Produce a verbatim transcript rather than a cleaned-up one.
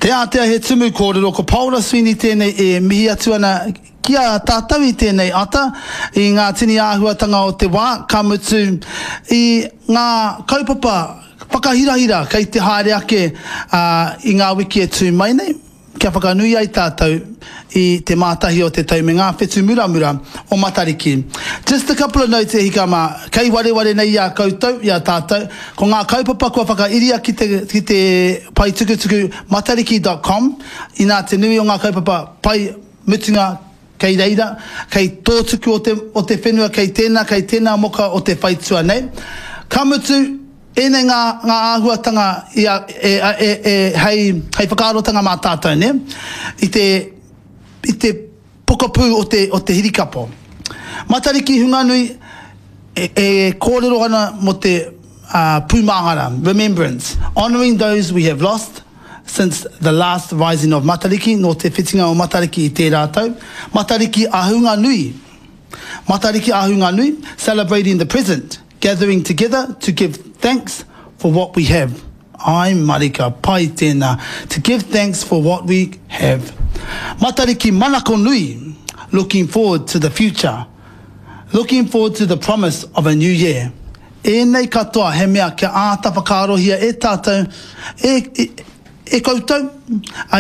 Te atea he tumu kōrero ko Paula Sweeney tēnei e mihi atu ana kia tātau I tēnei ata I ngā tini āhuatanga o te wā kamutu I ngā kaupapa whakahirahira kei te haere ake uh, I ngā wiki e tū mai nei. Kia whakanui ai tātou I te mātahi o te tau me ngā whetu muramura o Matariki. Just a couple of notes e hikama, kei ware ware nei ia koutou, ia tātou, ko ngā kaupapa kua whakairia ki te, ki te pai tukutuku matariki dot com, I nā te nui o ngā kaupapa pai mutunga kei reira, kei tōtuku o te, o te whenua, kei tēnā, kei tēnā moka o te whaitua nei. Kamutu, ene ngā, ngā āhuatanga ia, e, e, e, hei, hei whakaarotanga mā tātou, ne? I te, I te pokapū o te, o te hirikapo. Matariki hunganui e, e kōrero ana mo te uh, pūmahara, remembrance, honouring those we have lost since the last rising of Matariki, no te whitinga o Matariki I te rātau. Matariki ahunga nui. Matariki ahunga nui, celebrating the present, gathering together to give thanks for what we have. I'm Marika pai tēnā, to give thanks for what we have. Matariki manako nui, looking forward to the future, looking forward to the promise of a new year. E nei katoa he mea kia ātawhakarohia e tātou, e, e, e koutou,